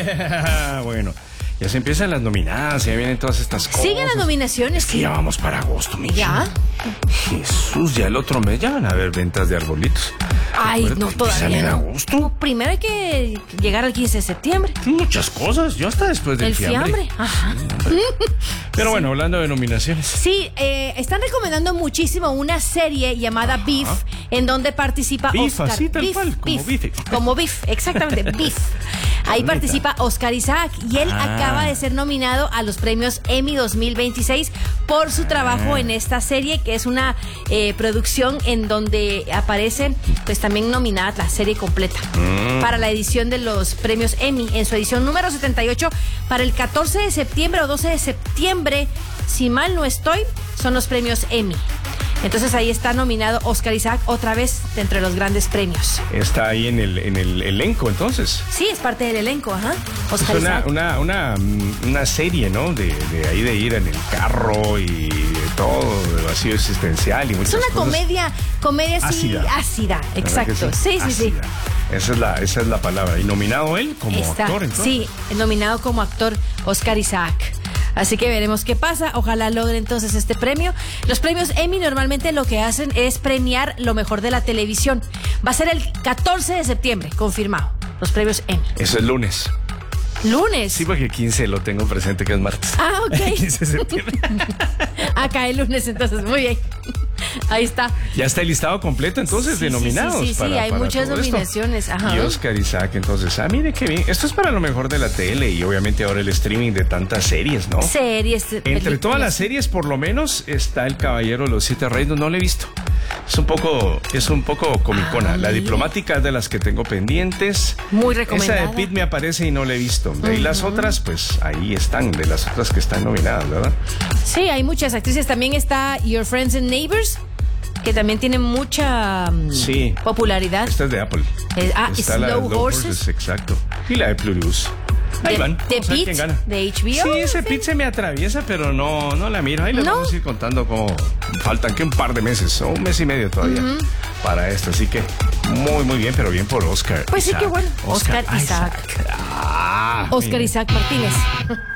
Bueno, ya se empiezan las nominadas, ya vienen todas estas cosas. Siguen las nominaciones. Es que ya vamos para agosto, Michi. ¿Ya? Jesús, ya el otro mes ya van a haber ventas de arbolitos. Ay, no, todavía en no. agosto? Primero hay que llegar al 15 de septiembre. Muchas cosas, yo hasta después del El fiambre. Ajá. Pero bueno, hablando de nominaciones. Sí, están recomendando muchísimo una serie llamada Beef, en donde participa Beef, Oscar. así tal cual, como Beef. Como Beef, exactamente, Beef. Ahí participa Oscar Isaac y él acaba de ser nominado a los premios Emmy 2026 por su trabajo en esta serie, que es una producción en donde aparece pues también nominada la serie completa para la edición de los premios Emmy en su edición número 78 para el 14 de septiembre o 12 de septiembre, si mal no estoy, son los premios Emmy. Entonces ahí está nominado Oscar Isaac otra vez de entre los grandes premios. Está ahí en el elenco, entonces. Sí, es parte del elenco, ajá. Oscar Es Isaac. una serie, ¿no? De ahí de ir en el carro y de todo, de vacío existencial y muchas Es una cosas. comedia así, ácida, exacto. Sí. Esa es la palabra. Y nominado él como actor, entonces. Sí, nominado como actor Oscar Isaac. Así que veremos qué pasa. Ojalá logre entonces este premio. Los premios Emmy normalmente lo que hacen es premiar lo mejor de la televisión. Va a ser el 14 de septiembre, confirmado. Los premios Emmy. Eso es lunes. ¿Lunes? Sí, porque 15 lo tengo presente, que es martes. Ah, ok. 15 de septiembre. Acá el lunes, entonces, muy bien. Ahí está. Ya está el listado completo, entonces, de nominados. Sí, hay muchas nominaciones. Ajá. Y Oscar Isaac, entonces, mire qué bien. Esto es para lo mejor de la tele y obviamente ahora el streaming de tantas series, ¿no? Series. Entre todas las series, por lo menos, está El Caballero de los Siete Reinos. No lo he visto. Es un poco comicona. La diplomática es de las que tengo pendientes. Muy recomendada. Esa de Pitt me aparece y no la he visto. Y las otras, pues ahí están, de las otras que están nominadas, ¿verdad? Sí, hay muchas actrices. También está Your Friends and Neighbors, que también tiene mucha popularidad. Esta es de Apple. Slow Horses. Exacto. Y la de Plurious. Ahí van. De Pitt, de HBO. Sí, ese Pitt se me atraviesa, pero no la miro. Ahí les vamos a ir contando cómo faltan un par de meses o un mes y medio todavía para esto. Así que muy bien, pero bien por Oscar. Pues Isaac. Sí, qué bueno. Oscar Isaac. Oscar Isaac Martínez.